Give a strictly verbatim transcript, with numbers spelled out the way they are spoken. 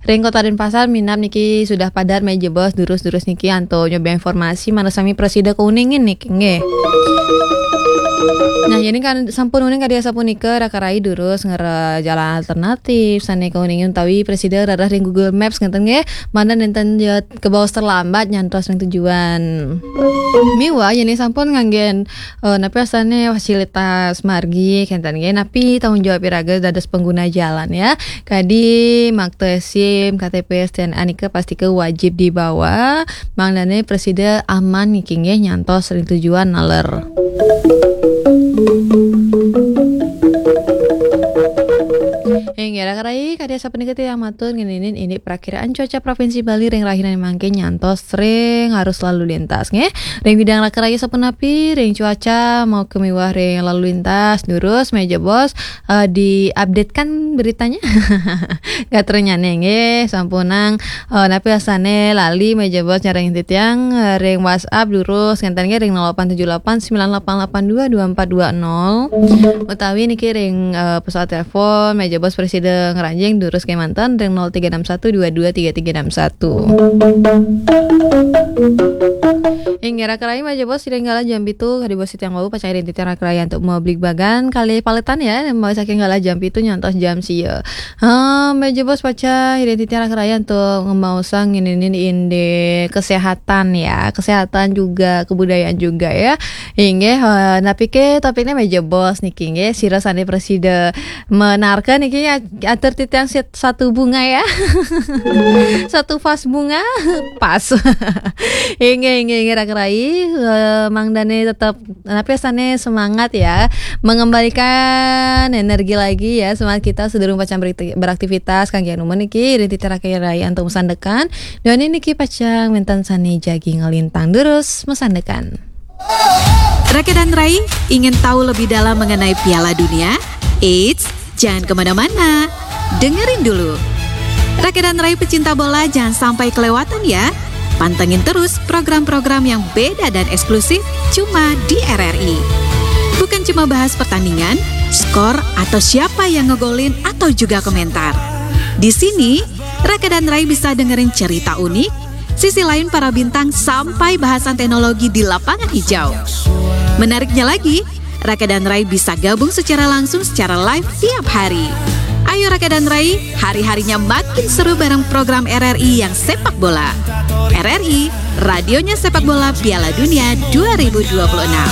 Ring Kota Denpasar minap niki sudah padat meja bos durus-durus niki anto nyoba informasi mana sami presida keuningin niki nge. Nah ini kan sampun uning kadia sapunika rakarai durus ngera jalan alternatif sane keuningin utawi presida rarah ring Google Maps ngenten nge mana nenten jat ke bawah terlambat nyantos ring tujuan. Miwa ini sampun nganggen uh, napi asane fasilitas margi kenten nge napi tanggung jawab iraga dados pengguna jalan ya. Kadi makte SIM, K T P, S T N A nika pasti ke wajib dibawa. Mangdane presida aman niki nge nyantos ring tujuan naler. Yang gara-garai kadia sapenika teh amatur ngininin ini perakiraan cuaca provinsi Bali ring rahinan mangke nyantos ring harus lalu lintas nge. Ring bidang rakaraya sapunapi ring cuaca mau kemiwah ring lalu lintas durus meja bos uh, diupdatekan beritanya. Gak ternyane nge sampunang uh, napi asane lali meja bos nyareng titiang uh, ring WhatsApp durus ngenten nge ring nol delapan tujuh delapan sembilan delapan delapan dua dua empat dua nol utawi niki ring uh, pesawat telepon meja bos presiden ngeranjing durus ke mantan ring nol tiga enam satu dua dua tiga tiga enam satu. Ing rakaraya meja bos ringgala Jambitu kadi bos yang mau pacar identitas rakaraya untuk mau beli bagan kali paletan ya mau saking gala Jambitu nyontos jam sia. Ha meja bos pacar identitas rakaraya untuk mau sang ini ini inde kesehatan ya, kesehatan juga kebudayaan juga ya. Hingga uh, napi ke topiknya meja bos niki nge sirasane presiden menarkan niki atur titiang satu bunga ya. Satu vas bunga pas. Hingga hingga hingga rakerai uh, mangdane tetap napi asane semangat ya mengembalikan energi lagi ya semangat kita sedurung pacang beraktivitas kangge anu niki identitas rakyat untuk mesandekan dan ini niki pacang mentan sane jagi ngelintang terus mesandekan. Raka dan Rai ingin tahu lebih dalam mengenai Piala Dunia? Eits, jangan kemana-mana. Dengerin dulu. Raka dan Rai pecinta bola jangan sampai kelewatan ya. Pantengin terus program-program yang beda dan eksklusif cuma di R R I. Bukan cuma bahas pertandingan, skor, atau siapa yang ngegolin atau juga komentar. Di sini, Raka dan Rai bisa dengerin cerita unik, sisi lain para bintang sampai bahasan teknologi di lapangan hijau. Menariknya lagi, Raka dan Rai bisa gabung secara langsung secara live tiap hari. Ayo Raka dan Rai, hari-harinya makin seru bareng program R R I yang sepak bola. R R I, radionya sepak bola Piala Dunia dua ribu dua puluh enam.